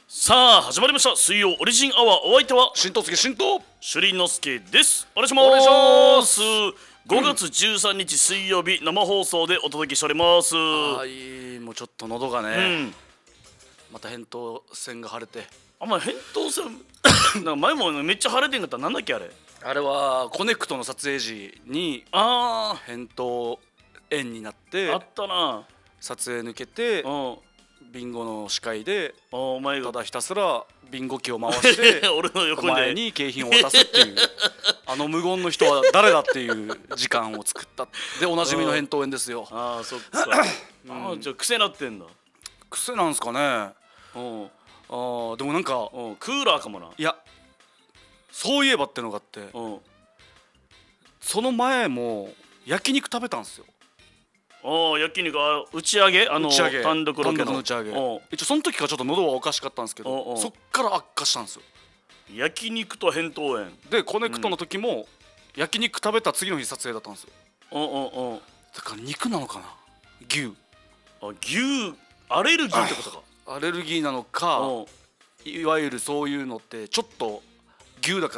さあ始まりました水曜オリジンアワー。お相手は新とつき新と朱里之助です。お願いします。 お願いします 5月13日水曜日生放送でお届けしております。 もうちょっと喉がうね、 ん、 また扁桃腺が腫れて、 あんま扁桃腺なんか前もめっちゃ腫れてんかった。なんだっけあれ。 あれはコネクトの撮影時にあ扁桃炎になっあてったな。 撮影抜けてうんビンゴの司会でお前がただひたすらビンゴ機を回して俺のお横前にに景品を渡すっていうあの無言の人は誰だっていう時間を作ったでおなじみの扁桃炎ですよ。 ああそっかじゃあ癖なってんだ。 癖なんすかね。 うんでもなんかクーラーかもな。 いやそういえばってのがあって、 うんその前も焼肉食べたんですよ。 焼肉打ち上げ打ち上げ単独ロケの単独の打ち上げ。一応その時からちょっと喉はおかしかったんですけど、そっから悪化したんですよ。 焼肉と扁桃炎。 でコネクトの時も焼肉食べた次の日撮影だったんですよ。だから肉なのかな、牛牛アレルギーってことか。 アレルギーなのか、いわゆるそういうのってちょっと牛だか